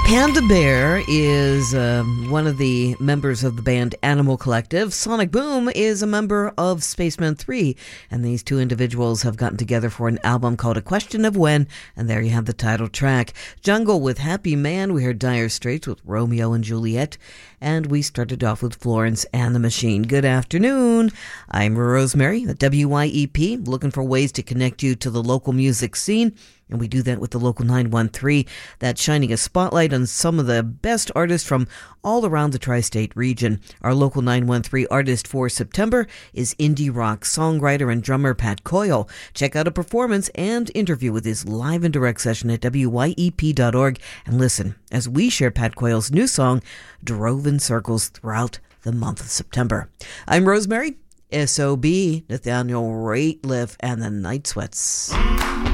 Panda Bear is one of the members of the band Animal Collective. Sonic Boom is a member of Spacemen 3, and these two individuals have gotten together for an album called A Question of When, and there you have the title track. Jungle with Happy Man, we heard Dire Straits with Romeo and Juliet, and we started off with Florence and the Machine. Good afternoon. I'm Rosemary at WYEP, looking for ways to connect you to the local music scene. And we do that with the Local 913, that's shining a spotlight on some of the best artists from all around the tri-state region. Our Local 913 artist for September is indie rock songwriter and drummer Pat Coyle. Check out a performance and interview with his live and direct session at wyep.org. And listen, as we share Pat Coyle's new song, Drove in Circles, throughout the month of September. I'm Rosemary, SOB, Nathaniel Rateliff, and the Night Sweats.